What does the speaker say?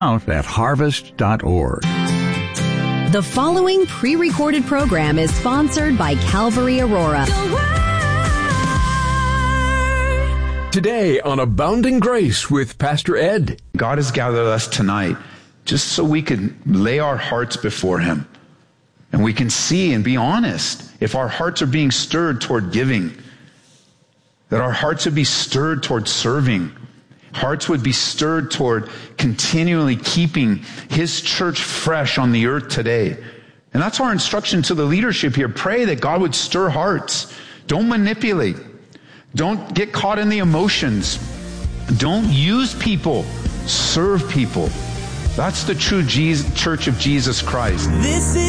out at harvest.org. The following pre-recorded program is sponsored by Calvary Aurora. Today on Abounding Grace with Pastor Ed. God has gathered us tonight just so we can lay our hearts before Him. And we can see and be honest if our hearts are being stirred toward giving, that our hearts would be stirred toward serving. Hearts would be stirred toward continually keeping His church fresh on the earth today. And that's our instruction to the leadership here. Pray that God would stir hearts. Don't manipulate. Don't get caught in the emotions. Don't use people. Serve people. That's the true church of Jesus Christ. This is